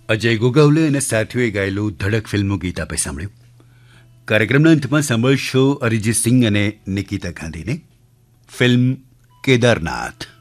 અજય ગોગાવલે અને સાથીઓએ ગાયેલું ધડક ફિલ્મનું ગીત આપે સાંભળ્યું. કાર્યક્રમના અંતમાં સાંભળશો અરિજીત સિંહ અને નિકિતા ગાંધીને. ફિલ્મ કેદારનાથ.